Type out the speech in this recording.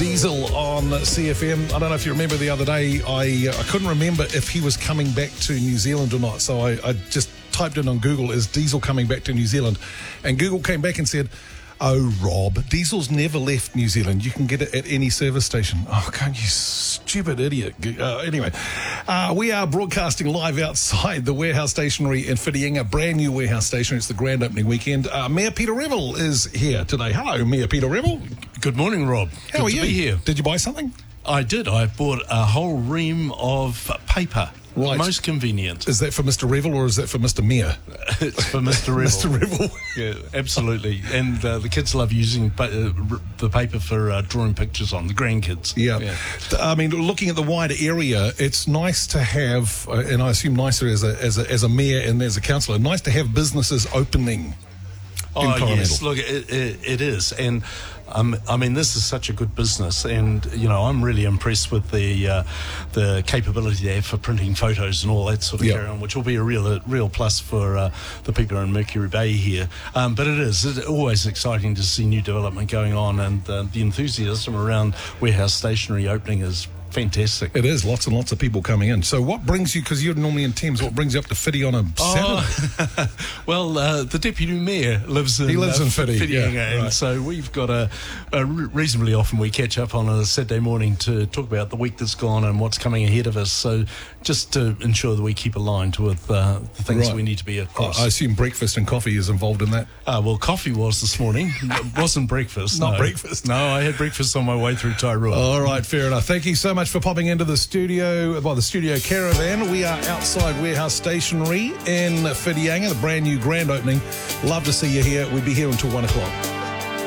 Diesel on CFM. I don't know if you remember the other day, I couldn't remember if he was coming back to New Zealand or not. So I just typed in on Google, is Diesel coming back to New Zealand? And Google came back and said, oh, Rob, Diesel's never left New Zealand. You can get it at any service station. Oh, can't you stupid idiot. Anyway, we are broadcasting live outside the Warehouse Stationery in Whitianga, brand new Warehouse Stationery. It's the grand opening weekend. Mayor Peter Revel is here today. Hello, Mayor Peter Revel. Good morning, Rob. How are you? Good to be here. Did you buy something? I did. I bought a whole ream of paper. Right. Most convenient. Is that for Mr. Revel or is that for Mr. Mayor? It's for Mr. Revel. Mr. Revel. Yeah, absolutely. And the kids love using the paper for drawing pictures on, the grandkids. Yeah. I mean, looking at the wider area, it's nice to have, and I assume nicer as a mayor and as a councillor, nice to have businesses opening. Oh, yes. Look, it is. And I mean, this is such a good business, and you know, I'm really impressed with the capability they have for printing photos and all that sort of carry on, which will be a real plus for the people in Mercury Bay here. But it's always exciting to see new development going on, and the enthusiasm around Warehouse Stationery opening is fantastic. It is. Lots and lots of people coming in. So what brings you, because you're normally in Thames, what brings you up to Whitty on a Saturday? Well, the Deputy Mayor lives in Whitty, and so we've got reasonably often we catch up on a Saturday morning to talk about the week that's gone and what's coming ahead of us. So just to ensure that we keep aligned with the things we need to be across. I assume breakfast and coffee is involved in that? Well, coffee was this morning. It wasn't breakfast. Not breakfast? No, I had breakfast on my way through Tairua. All right, fair enough. Thank you so much for popping into the studio, the studio caravan. We are outside Warehouse Stationery in Whitianga, the brand new grand opening. Love to see you here. We'll be here until 1 o'clock.